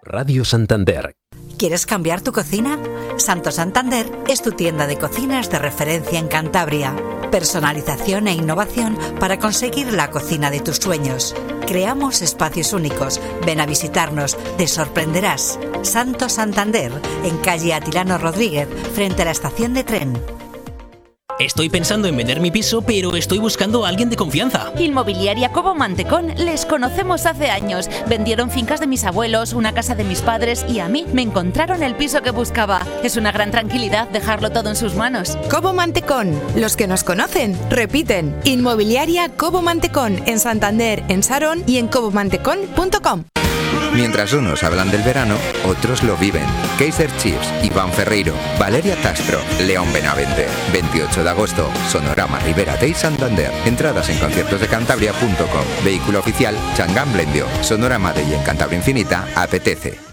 Radio Santander. ¿Quieres cambiar tu cocina? Santo Santander es tu tienda de cocinas de referencia en Cantabria. Personalización e innovación para conseguir la cocina de tus sueños. Creamos espacios únicos. Ven a visitarnos, te sorprenderás. Santo Santander, en calle Atilano Rodríguez, frente a la estación de tren. Estoy pensando en vender mi piso, pero estoy buscando a alguien de confianza. Inmobiliaria Cobo Mantecón, les conocemos hace años. Vendieron fincas de mis abuelos, una casa de mis padres y a mí me encontraron el piso que buscaba. Es una gran tranquilidad dejarlo todo en sus manos. Cobo Mantecón, los que nos conocen, repiten. Inmobiliaria Cobo Mantecón, en Santander, en Sarón y en cobomantecón.com. Mientras unos hablan del verano, otros lo viven. Kaiser Chiefs, Iván Ferreiro, Valeria Castro, León Benavente. 28 de agosto, Sonorama Ribera Day Santander. Entradas en conciertosdecantabria.com. Vehículo oficial, Changán Blendio. Sonorama Day en Cantabria Infinita, apetece.